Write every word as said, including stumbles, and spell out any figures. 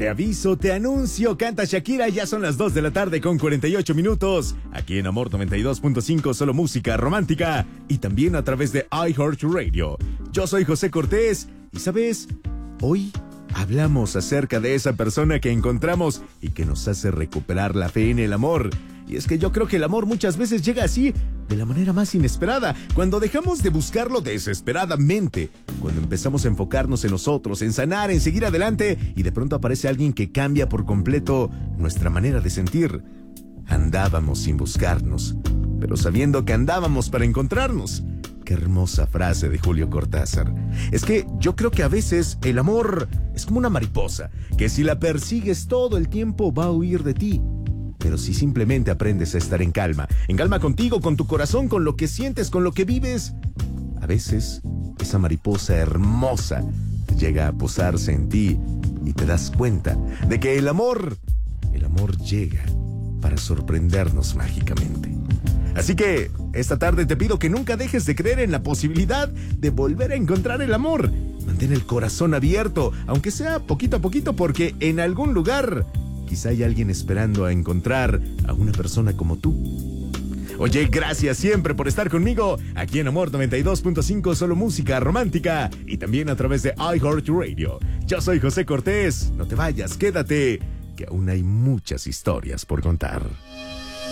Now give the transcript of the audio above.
Te aviso, te anuncio, canta Shakira, ya son las dos de la tarde con cuarenta y ocho minutos. Aquí en Amor noventa y dos punto cinco, solo música romántica. Y también a través de iHeartRadio. Yo soy José Cortés y, ¿sabes? Hoy hablamos acerca de esa persona que encontramos y que nos hace recuperar la fe en el amor. Y es que yo creo que el amor muchas veces llega así, de la manera más inesperada, cuando dejamos de buscarlo desesperadamente, cuando empezamos a enfocarnos en nosotros, en sanar, en seguir adelante, y de pronto aparece alguien que cambia por completo nuestra manera de sentir. Andábamos sin buscarnos, pero sabiendo que andábamos para encontrarnos. Qué hermosa frase de Julio Cortázar. Es que yo creo que a veces el amor es como una mariposa, que si la persigues todo el tiempo va a huir de ti. Pero si simplemente aprendes a estar en calma, en calma contigo, con tu corazón, con lo que sientes, con lo que vives, a veces esa mariposa hermosa llega a posarse en ti y te das cuenta de que el amor, el amor llega para sorprendernos mágicamente. Así que esta tarde te pido que nunca dejes de creer en la posibilidad de volver a encontrar el amor. Mantén el corazón abierto, aunque sea poquito a poquito, porque en algún lugar quizá hay alguien esperando a encontrar a una persona como tú. Oye, gracias siempre por estar conmigo aquí en Amor noventa y dos punto cinco, solo música romántica, y también a través de iHeartRadio. Yo soy José Cortés, no te vayas, quédate, que aún hay muchas historias por contar.